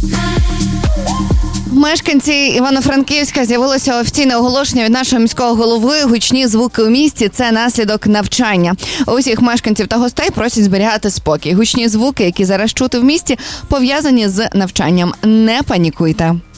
Мешканці Івано-Франківська з'явилося офіційне оголошення від нашого міського голови. Гучні звуки у місті – це наслідок навчання. Усіх мешканців та гостей просять зберігати спокій. Гучні звуки, які зараз чути в місті, пов'язані з навчанням. Не панікуйте.